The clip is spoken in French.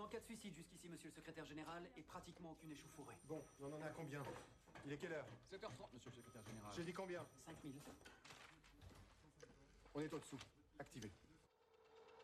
Seulement 4 suicides jusqu'ici, monsieur le secrétaire général, et pratiquement aucune échauffourée. Bon, on en a combien? Il est quelle heure? 7h30, monsieur le secrétaire général. J'ai dit combien? 5000. On est au-dessous. Activez.